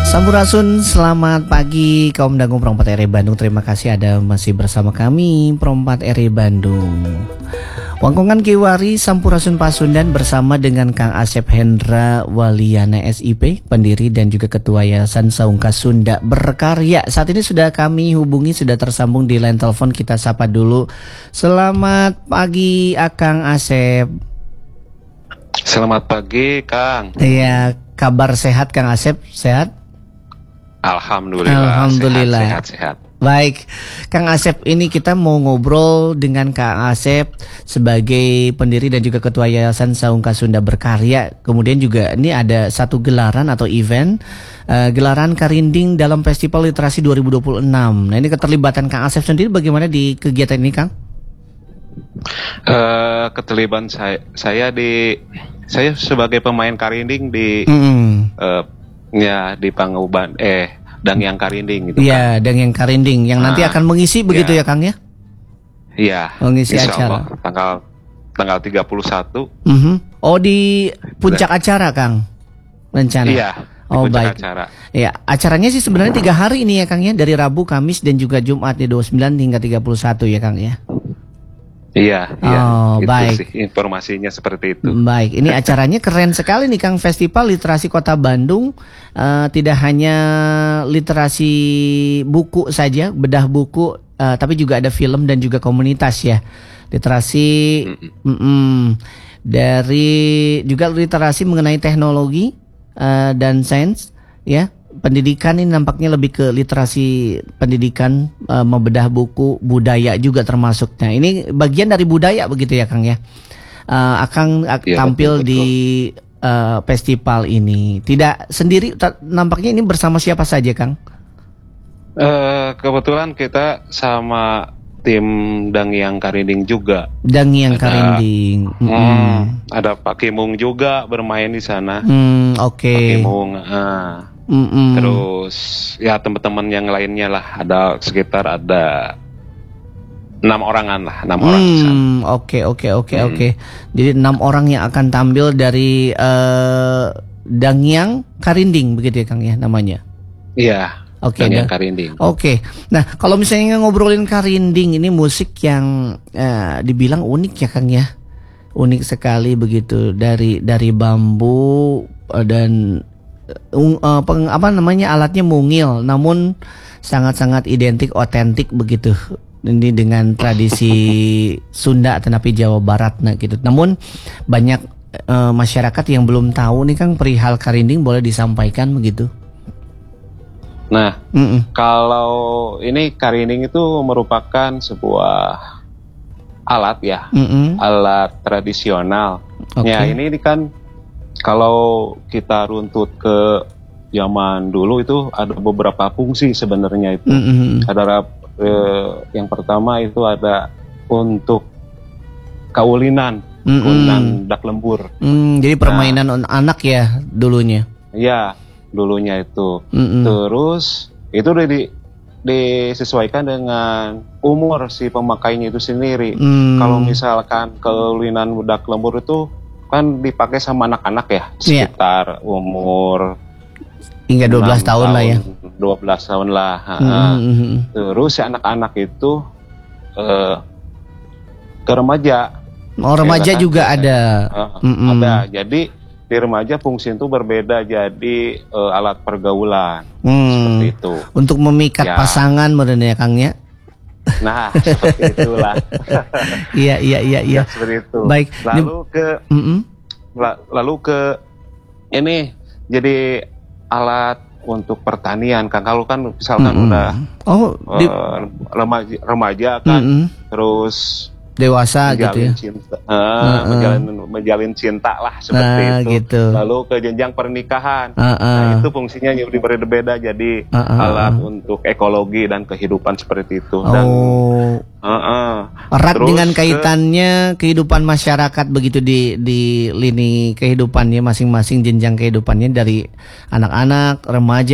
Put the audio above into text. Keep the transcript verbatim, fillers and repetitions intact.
Sampurasun, selamat pagi kaum dangu Perompat R I Bandung. Terima kasih ada masih bersama kami Perompat R I Bandung. Wangkongan Kiwari Sampurasun Pasundan bersama dengan Kang Asep Hendra Waliana S I P, pendiri dan juga Ketua Yayasan Saungka Sunda Berkarya. Saat ini sudah kami hubungi, sudah tersambung di line telepon. Kita sapa dulu. Selamat pagi Akang Asep. Selamat pagi Kang. Iya, kabar sehat Kang Asep? Sehat? Alhamdulillah. Alhamdulillah. Sehat-sehat. Baik, Kang Asep, ini kita mau ngobrol dengan Kang Asep sebagai pendiri dan juga Ketua Yayasan Saungka Sunda Berkarya. Kemudian juga ini ada satu gelaran atau event, uh, gelaran Karinding dalam Festival Literasi dua ribu dua puluh enam. Nah, ini keterlibatan Kang Asep sendiri bagaimana di kegiatan ini, Kang? Uh, keterlibatan saya, saya di saya sebagai pemain Karinding di Mm. uh, ya di Panguban eh Dangyang Karinding gitu. Iya, kan? Dangyang Karinding yang nah, nanti akan mengisi begitu ya, ya Kang ya? Iya. Mengisi Insya acara. Allah, tanggal tanggal tiga puluh satu. Mm-hmm. Oh, di puncak acara Kang rencana. Iya. Oh baik. Acara. Ya, acaranya sih sebenarnya tiga hari ini ya Kang ya, dari Rabu, Kamis dan juga Jumat di dua puluh sembilan hingga tiga puluh satu ya Kang ya. Iya, iya. Oh, itu baik. sih informasinya seperti itu. Baik, ini acaranya keren sekali nih Kang, Festival Literasi Kota Bandung. Uh, tidak hanya literasi buku saja, bedah buku, uh, tapi juga ada film dan juga komunitas ya. Literasi mm -mm, dari juga literasi mengenai teknologi uh, dan sains ya. Pendidikan ini nampaknya lebih ke literasi pendidikan, uh, membedah buku, budaya juga termasuk. Nah, ini bagian dari budaya begitu ya Kang ya. Uh, akan ak- ya, tampil betul, betul. di uh, festival ini. Tidak sendiri, nampaknya ini bersama siapa saja Kang? Uh, kebetulan kita sama tim Dangyang Karinding juga. Dangyang Karinding. Hmm, mm-hmm. Ada Pak Kimung juga bermain di sana. Hmm, oke. Okay. Pak Kimung. Uh, Mm-mm. Terus ya teman-teman yang lainnya lah, ada sekitar ada enam orangan lah, enam orang. Oke oke oke oke. Jadi enam orang yang akan tampil dari uh, Dangyang Karinding begitu ya Kang ya namanya. Iya. Oke. Okay, Dangyang Karinding. Oke. Okay. Nah kalau misalnya ngobrolin Karinding, ini musik yang uh, dibilang unik ya Kang ya, unik sekali begitu, dari dari bambu uh, dan Uh, peng, apa namanya alatnya mungil, namun sangat-sangat identik, otentik begitu. Ini dengan tradisi Sunda tetapi Jawa Barat nah gitu. Namun banyak uh, masyarakat yang belum tahu nih Kang perihal Karinding, boleh disampaikan begitu. Nah, Mm-mm. kalau ini Karinding itu merupakan sebuah alat ya, Mm-mm. alat tradisional. Okay. Ya ini kan kalau kita runtut ke zaman dulu itu ada beberapa fungsi sebenarnya itu. Mm-hmm. Ada eh, yang pertama itu ada untuk kaulinan, mm-hmm. kaulinan dak lembur. Mm, jadi permainan nah, anak ya dulunya. Iya, dulunya itu. Mm-hmm. Terus itu udah di, disesuaikan dengan umur si pemakainya itu sendiri. Mm. Kalau misalkan kaulinan dak lembur itu kan dipakai sama anak-anak ya, sekitar yeah. umur hingga dua belas tahun, tahun lah ya. dua belas tahun lah. Mm-hmm. Terus si anak-anak itu uh, ke remaja. Oh, remaja ya, juga kan? ada. Uh, mm-hmm. Ada. Jadi di remaja fungsi itu berbeda, jadi uh, alat pergaulan. Mm. Seperti itu. Untuk memikat ya. pasangan modern ya Kang ya. Nah, seperti itulah. Iya, iya, iya, iya. Seperti itu. Baik. Lalu ke, mm-hmm. lalu ke ini jadi alat untuk pertanian kan. Kalau kan misalkan mm-hmm. udah oh, di... uh, remaja, remaja kan, mm-hmm. terus dewasa gitu ya. Cinta, uh, uh-uh. menjalin menjalin cinta lah seperti nah, itu. Gitu. Lalu ke jenjang pernikahan. Uh-uh. Nah, itu fungsinya yang berbeda-beda, jadi uh-uh. alat untuk ekologi dan kehidupan seperti itu. Dan oh. uh-uh. erat terus dengan kaitannya ke... kehidupan masyarakat begitu di di lini kehidupannya masing-masing, jenjang kehidupannya dari anak-anak, remaja